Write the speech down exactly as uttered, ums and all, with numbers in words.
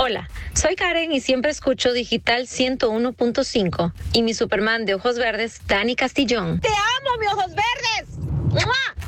Hola, soy Karen y siempre escucho Digital ciento uno punto cinco y mi Superman de ojos verdes, Dani Castillón. ¡Te amo, mis ojos verdes! ¡Mua!